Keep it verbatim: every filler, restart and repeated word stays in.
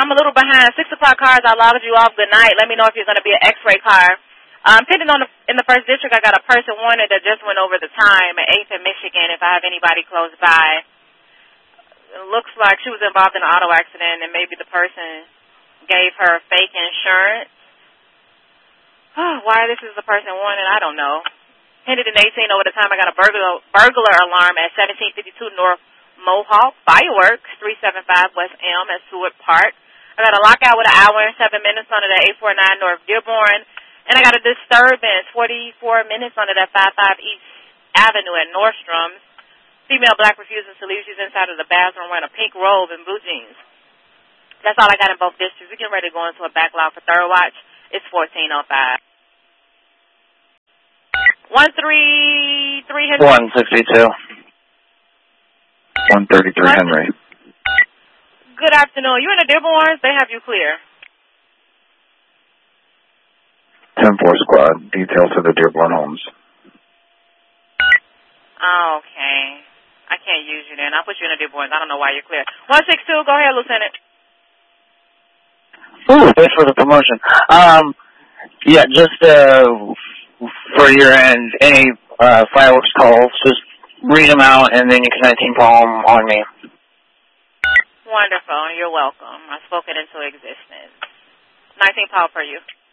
I'm a little behind. Six o'clock cars, I logged you off. Good night. Let me know if you're going to be an X-ray car. Um, pending on the, in the first district, I got a person wanted that just went over the time at eighth in Michigan if I have anybody close by. It looks like she was involved in an auto accident and maybe the person gave her fake insurance. Oh, why this is the person wanted, I don't know. Pending in eighteen over the time, I got a burglar, burglar alarm at seventeen fifty-two North Mohawk. Fireworks, three seventy-five West Elm at Seward Park. I got a lockout with an hour and seven minutes under that eight forty-nine North Dearborn. And I got a disturbance, forty-four minutes under that fifty-five East Avenue at Nordstrom's. Female black refuses to leave. She's inside of the bathroom wearing a pink robe and blue jeans. That's all I got in both districts. We're getting ready to go into a backlog for third watch. It's fourteen oh five. one three three Henry. one sixty-two. one thirty-three Henry. Good afternoon. You in the Dearborns? They have you clear. ten four squad, details to the Dearborn homes. Okay. I can't use you then. I'll put you in the Dearborns. I don't know why you're clear. one six two, go ahead, Lieutenant. Ooh, thanks for the promotion. Um, yeah, just uh, for your end, any uh, fireworks calls, just read them out and then you can nineteen poem on me. Wonderful. You're welcome. I spoke it into existence. nineteen power per you.